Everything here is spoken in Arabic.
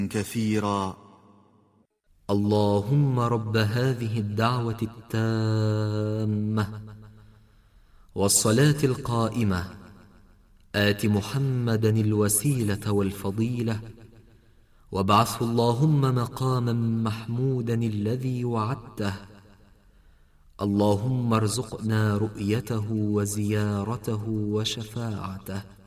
كثيرا. اللهم رب هذه الدعوة التامة والصلاة القائمة آت محمدا الوسيلة والفضيلة وابعثه اللهم مقاما محمودا الذي وعدته. اللهم ارزقنا رؤيته وزيارته وشفاعته.